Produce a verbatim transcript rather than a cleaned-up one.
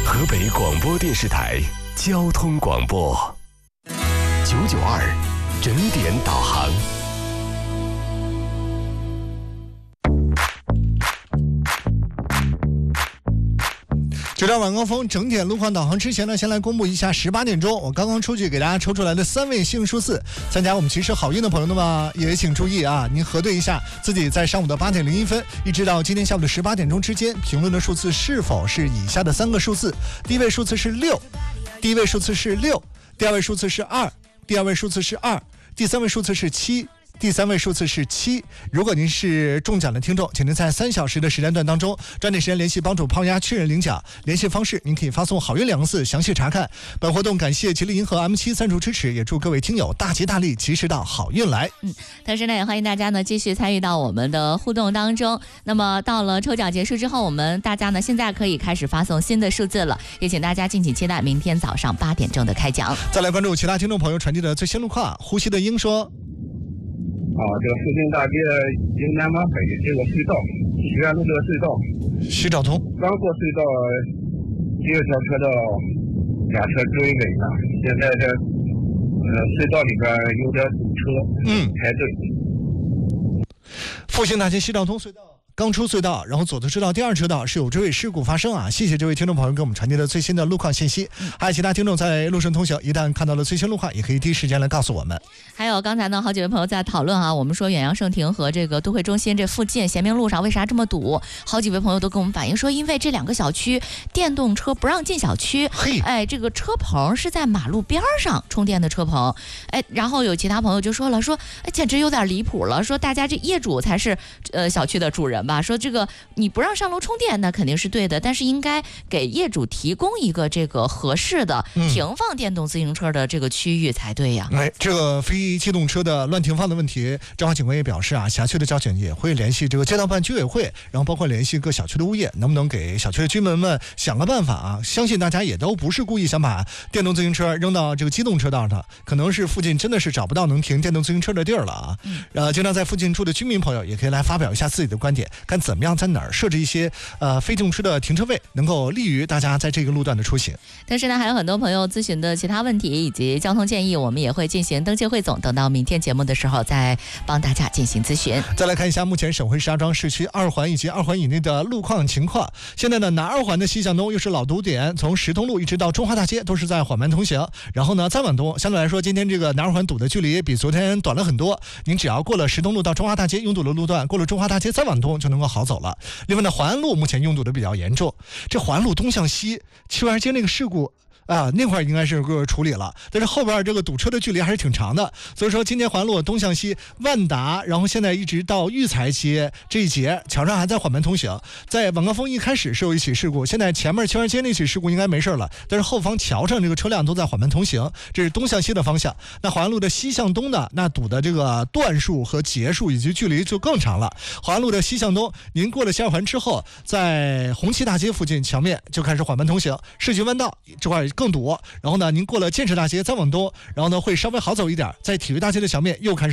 河北广播电视台交通广播九九二整点导航。 这段晚高峰整点路况导航之前呢，先来公布一下十八点钟我刚刚出去给大家抽出来的三位幸运数字。参加我们骑士好运的朋友们嘛，也请注意啊，您核对一下自己在上午的八点零一分一直到今天下午的十八点钟之间评论的数字是否是以下的三个数字：第一位数字是六，第一位数字是六，第二位数字是二，第二位数字是二，第三位数字是七。第三位数字是七。如果您是中奖的听众，请您在三小时的时间段当中抓紧时间联系帮主胖丫确认领奖。联系方式您可以发送好运两个字详细查看。本活动感谢吉利银河 M 七 赞助支持，也祝各位听友大吉大利，及时到好运来。 嗯，同时呢也欢迎大家呢继续参与到我们的互动当中。那么到了抽奖结束之后，我们大家呢现在可以开始发送新的数字了，也请大家敬请期待明天早上八点钟的开奖。 再来关注其他听众朋友传递的最新路况。呼吸的鹰说啊，这个附近大街由南往北这个隧道，西安路这个隧道， 徐兆通刚过隧道，第二条车道俩车追尾了，现在这呃隧道里边有点堵车， 嗯， 排队。 复兴大街西兆通隧道刚出隧道，然后左侧车道第二车道是有追尾事故发生啊！谢谢这位听众朋友给我们传递的最新的路况信息。还有其他听众在路上通行，一旦看到了最新路况，也可以第一时间来告诉我们。 还有刚才呢，好几位朋友在讨论啊，我们说远洋盛庭和这个都会中心这附近贤明路上为啥这么堵？好几位朋友都跟我们反映说，因为这两个小区电动车不让进小区，哎，这个车棚是在马路边上充电的车棚，哎，然后有其他朋友就说了，说哎，简直有点离谱了，说大家这业主才是呃小区的主人吧，说这个你不让上楼充电那肯定是对的，但是应该给业主提供一个这个合适的停放电动自行车的这个区域才对呀。 哎，这个非机动车的乱停放的问题，张华警官也表示啊，辖区的交警也会联系这个街道办居委会，然后包括联系各小区的物业，能不能给小区的居民们想个办法啊？相信大家也都不是故意想把电动自行车扔到这个机动车道上，可能是附近真的是找不到能停电动自行车的地儿了啊。嗯，呃，经常在附近住的居民朋友也可以来发表一下自己的观点，看怎么样在哪儿设置一些呃非机动车的停车位，能够利于大家在这个路段的出行。 但是呢，还有很多朋友咨询的其他问题以及交通建议，我们也会进行登记汇总，等到明天节目的时候再帮大家进行咨询。 再来看一下目前省会石家庄市区二环以及二环以内的路况情况。现在呢，南二环的西向东又是老堵点，从石通路一直到中华大街都是在缓慢通行。然后呢，再往东，相对来说，今天这个南二环堵的距离比昨天短了很多。您只要过了石通路到中华大街拥堵的路段，过了中华大街再往东就能够好走了。另外呢，环安路目前拥堵的比较严重，这环安路东向西屈园街那个事故啊，那块应该是个处理了，但是后边这个堵车的距离还是挺长的，所以说今天环路东向西万达，然后现在一直到育才街这一节桥上还在缓慢通行。在晚高峰一开始是有一起事故，现在前面屈园街那起事故应该没事了，但是后方桥上这个车辆都在缓慢通行，这是东向西的方向。那环路的西向东呢，那堵的这个段数和节数以及距离就更长了。环路的西向东，您过了西二环之后，在红旗大街附近桥面就开始缓慢通行，世纪弯道这块更堵，然后呢，您过了建设大街再往东，然后呢会稍微好走一点，在体育大街的桥面又开始